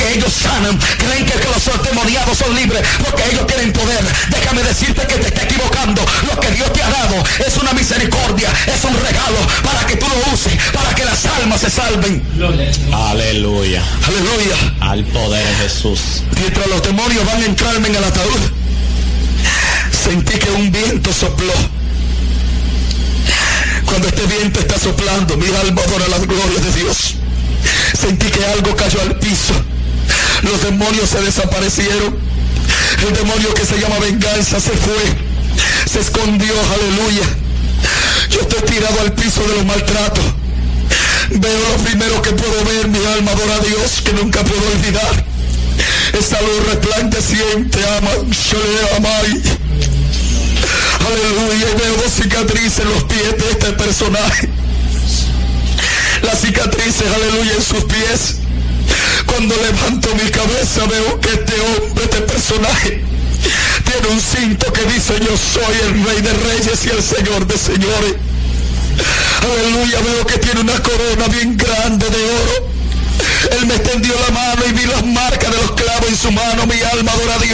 que ellos sanan, creen que los demoniados son libres porque ellos tienen poder. Déjame decirte que te está equivocando. Lo que Dios te ha dado es una misericordia, es un regalo para que tú lo uses, para que las almas se salven. Aleluya. Aleluya. Al poder de Jesús. Mientras los demonios van a entrarme en el ataúd, sentí que un viento sopló. Cuando este viento está soplando, mi alma adora la gloria de Dios. Sentí que algo cayó al piso. Los demonios se desaparecieron. El demonio que se llama venganza se fue, se escondió. Aleluya. Yo estoy tirado al piso de los maltratos. Veo lo primero que puedo ver. Mi alma adora a Dios, que nunca puedo olvidar. Esa luz resplandeciente, ama, amai. Aleluya. Y veo dos cicatrices en los pies de este personaje. Las cicatrices, aleluya, en sus pies. Cuando levanto mi cabeza veo que este hombre, este personaje, tiene un cinto que dice: yo soy el Rey de Reyes y el Señor de Señores. Aleluya. Veo que tiene una corona bien grande de oro. Él me extendió la mano y vi las marcas de los clavos en su mano. Mi alma adora a Dios.